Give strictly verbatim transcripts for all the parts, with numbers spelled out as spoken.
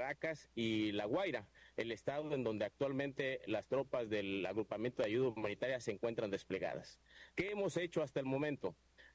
Caracas y La Guaira, el estado en donde actualmente las tropas del agrupamiento de ayuda humanitaria se encuentran desplegadas. ¿Qué hemos hecho hasta el momento?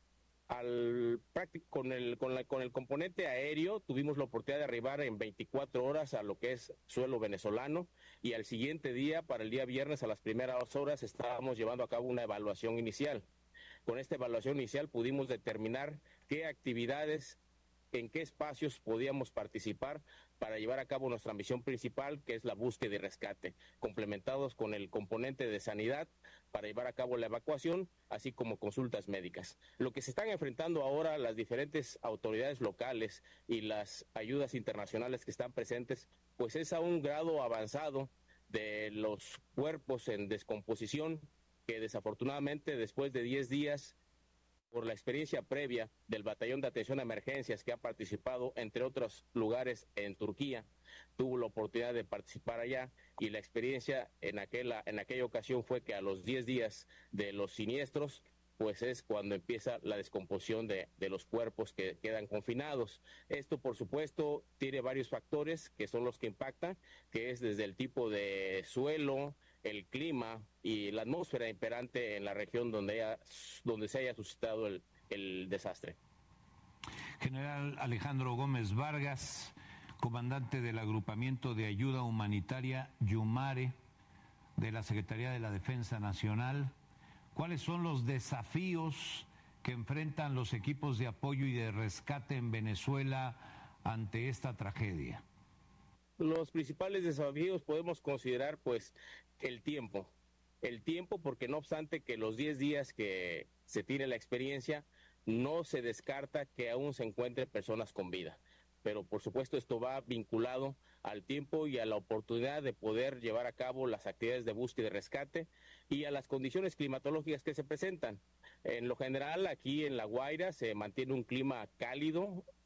Al práctico con el con la con el componente aéreo tuvimos la oportunidad de arribar en veinticuatro horas a lo que es suelo venezolano, y al siguiente día, para el día viernes a las primeras horas, estábamos llevando a cabo una evaluación inicial. Con esta evaluación inicial pudimos determinar qué actividades, en qué espacios podíamos participar para llevar a cabo nuestra misión principal, que es la búsqueda y rescate, complementados con el componente de sanidad para llevar a cabo la evacuación, así como consultas médicas. Lo que se están enfrentando ahora las diferentes autoridades locales y las ayudas internacionales que están presentes, pues es a un grado avanzado de los cuerpos en descomposición, que desafortunadamente después de diez días, por la experiencia previa del Batallón de Atención a Emergencias, que ha participado, entre otros lugares, en Turquía, tuvo la oportunidad de participar allá, y la experiencia en aquella, en aquella ocasión fue que a los diez días de los siniestros, pues es cuando empieza la descomposición de, de los cuerpos que quedan confinados. Esto, por supuesto, tiene varios factores que son los que impactan, que es desde el tipo de suelo, el clima y la atmósfera imperante en la región donde, haya, donde se haya suscitado el, el desastre. General Alejandro Gómez Vargas, comandante del Agrupamiento de Ayuda Humanitaria Yumare de la Secretaría de la Defensa Nacional, ¿cuáles son los desafíos que enfrentan los equipos de apoyo y de rescate en Venezuela ante esta tragedia? Los principales desafíos podemos considerar, pues, el tiempo. El tiempo, porque no obstante que los diez días que se tiene la experiencia, no se descarta que aún se encuentren personas con vida. Pero, por supuesto, esto va vinculado al tiempo y a la oportunidad de poder llevar a cabo las actividades de búsqueda y rescate, y a las condiciones climatológicas que se presentan. En lo general, aquí en La Guaira se mantiene un clima cálido